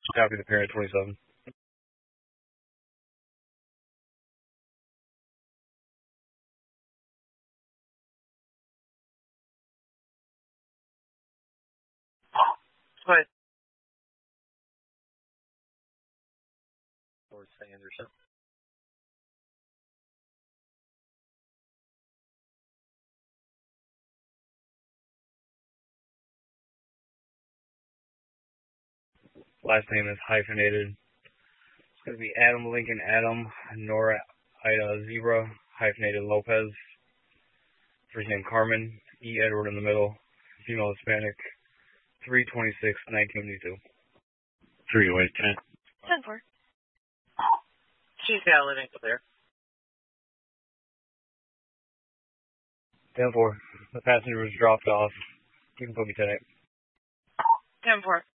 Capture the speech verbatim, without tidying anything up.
Copy the parent twenty-seven. What? Or say Anderson. Last name is hyphenated. It's going to be Adam Lincoln Adam Nora Ida Zebra hyphenated Lopez. First name Carmen E Edward in the middle. Female Hispanic. three twenty-six nineteen eighty-two. Three away ten. ten four. She's got a living clear. ten four. The passenger was dropped off. You can put me ten eight. ten four.